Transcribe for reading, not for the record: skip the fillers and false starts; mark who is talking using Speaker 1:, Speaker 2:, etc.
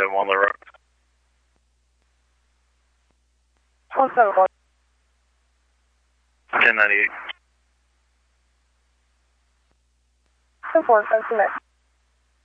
Speaker 1: 171 Little Rock.
Speaker 2: 171.
Speaker 1: 1098.
Speaker 2: 10-4, 7 next.